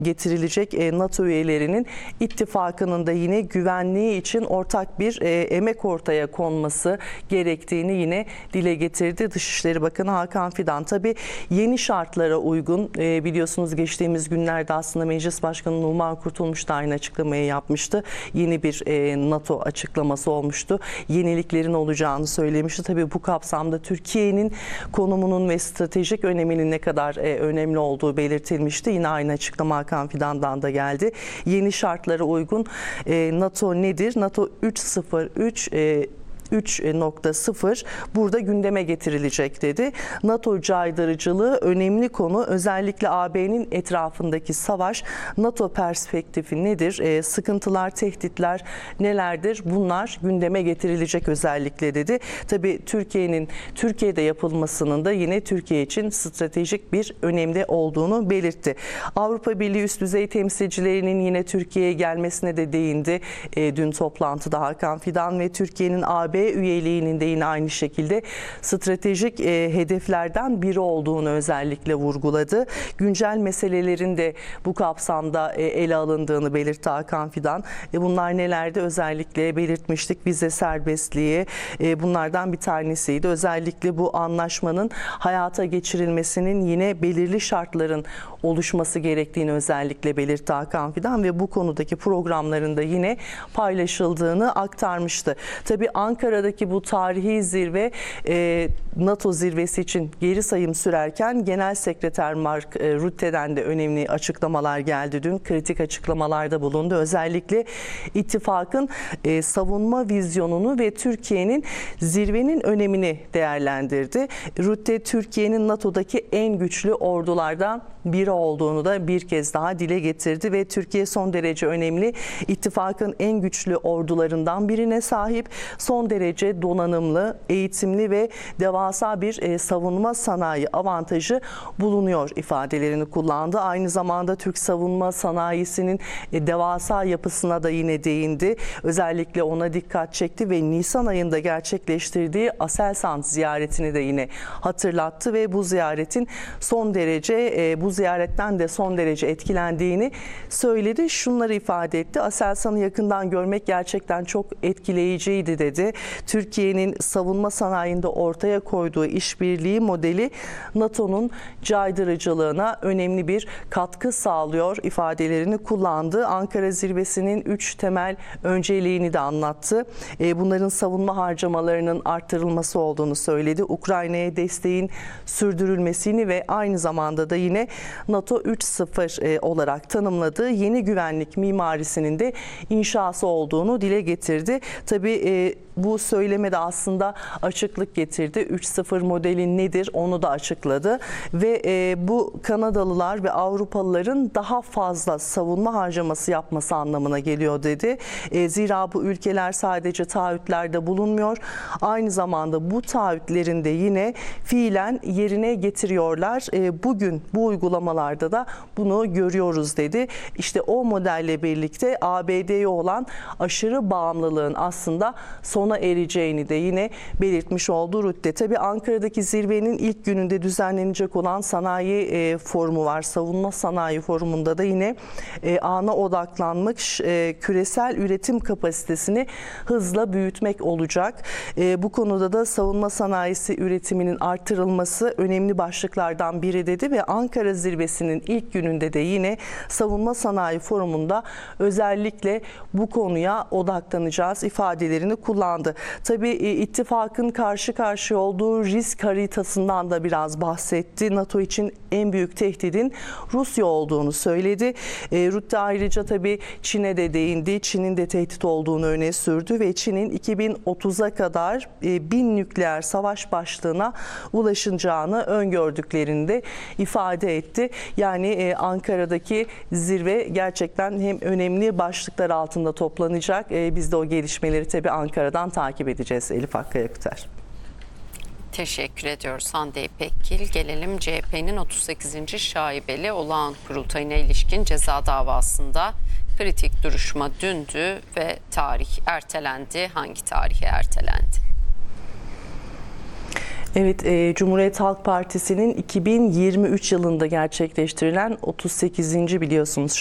getirilecek NATO üyelerinin ittifakının da yine güvenliği için ortak bir emek ortaya konması gerektiğini yine dile getirdi Dışişleri Bakanı Hakan Fidan. Tabii yeni şartlara uygun, biliyorsunuz geçtiğimiz günlerde aslında Meclis Başkanı Numan Kurtulmuş da aynı açıklamayı yapmıştı. Yeni bir NATO açıklaması olmuştu. Yeniliklerin olacağını söylemişti. Tabii bu kapsamda Türkiye'nin konumunun ve stratejik öneminin ne kadar önemli olduğu belirtilmişti. Yine aynı açıklama Hakan Fidan'dan da geldi. Yeni şartlara uygun NATO nedir? NATO 3.0 burada gündeme getirilecek dedi. NATO caydırıcılığı önemli konu. Özellikle AB'nin etrafındaki savaş, NATO perspektifi nedir? Sıkıntılar, tehditler nelerdir? Bunlar gündeme getirilecek özellikle dedi. Tabii Türkiye'de yapılmasının da yine Türkiye için stratejik bir önemde olduğunu belirtti. Avrupa Birliği üst düzey temsilcilerinin yine Türkiye'ye gelmesine de değindi. Dün toplantıda Hakan Fidan ve Türkiye'nin AB üyeliğinin de yine aynı şekilde stratejik hedeflerden biri olduğunu özellikle vurguladı. Güncel meselelerin de bu kapsamda ele alındığını belirtti Hakan Fidan. Bunlar nelerdi? Özellikle belirtmiştik. Vize serbestliği bunlardan bir tanesiydi. Özellikle bu anlaşmanın hayata geçirilmesinin yine belirli şartların oluşması gerektiğini özellikle belirtti Hakan Fidan ve bu konudaki programlarında yine paylaşıldığını aktarmıştı. Tabii Ankara'daki bu tarihi zirve NATO zirvesi için geri sayım sürerken Genel Sekreter Mark Rutte'den de önemli açıklamalar geldi dün. Kritik açıklamalarda bulundu. Özellikle ittifakın savunma vizyonunu ve Türkiye'nin zirvenin önemini değerlendirdi. Rutte, Türkiye'nin NATO'daki en güçlü ordulardan biri olduğunu da bir kez daha dile getirdi ve Türkiye son derece önemli, ittifakın en güçlü ordularından birine sahip, son derece donanımlı, eğitimli ve devasa bir savunma sanayi avantajı bulunuyor ifadelerini kullandı. Aynı zamanda Türk savunma sanayisinin devasa yapısına da yine değindi. Özellikle ona dikkat çekti ve Nisan ayında gerçekleştirdiği Aselsan ziyaretini de yine hatırlattı ve bu ziyaretten de son derece etkilendiğini söyledi. Şunları ifade etti. Aselsan'ı yakından görmek gerçekten çok etkileyiciydi dedi. Türkiye'nin savunma sanayinde ortaya koyduğu işbirliği modeli NATO'nun caydırıcılığına önemli bir katkı sağlıyor ifadelerini kullandı. Ankara zirvesinin 3 temel önceliğini de anlattı. Bunların savunma harcamalarının arttırılması olduğunu söyledi. Ukrayna'ya desteğin sürdürülmesini ve aynı zamanda da yine NATO 3.0 olarak tanımladığı yeni güvenlik mimarisinin de inşası olduğunu dile getirdi. Tabii bu söyleme de aslında açıklık getirdi. 3.0 modeli nedir onu da açıkladı ve bu Kanadalılar ve Avrupalıların daha fazla savunma harcaması yapması anlamına geliyor dedi. Zira bu ülkeler sadece taahhütlerde bulunmuyor. Aynı zamanda bu taahhütlerin de yine fiilen yerine getiriyorlar. Bugün bu uygulamalarda da bunu görüyoruz dedi. İşte o modelle birlikte ABD'ye olan aşırı bağımlılığın aslında sona ereceğini de yine belirtmiş oldu Rutte. Tabii Ankara'daki zirvenin ilk gününde düzenlenecek olan sanayi forumu var. Savunma sanayi forumunda da yine ana odaklanmış küresel üretim kapasitesini hızla büyütmek olacak. Bu konuda da savunma sanayisi üretiminin artırılması önemli başlıklardan biri dedi ve Ankara zirvesinin ilk gününde de yine savunma sanayi forumunda özellikle bu konuya odaklanacağız ifadelerini kullandı. Tabii ittifakın karşı karşıya olduğu risk haritasından da biraz bahsetti. NATO için en büyük tehdidin Rusya olduğunu söyledi. Rutte ayrıca tabii Çin'e de değindi. Çin'in de tehdit olduğunu öne sürdü ve Çin'in 2030'a kadar 1000 nükleer savaş başlığına ulaşacağını öngördüklerini de ifade etti. Yani Ankara'daki zirve gerçekten hem önemli başlıklar altında toplanacak. Biz de o gelişmeleri tabii Ankara'dan takip edeceğiz. Elif Hakkı Yakıter. Teşekkür ediyoruz Hande İpekgil. Gelelim CHP'nin 38. şaibeli olağan kurultayına ilişkin ceza davasında kritik duruşma dündü ve tarih ertelendi. Hangi tarihe ertelendi? Evet, Cumhuriyet Halk Partisi'nin 2023 yılında gerçekleştirilen 38. biliyorsunuz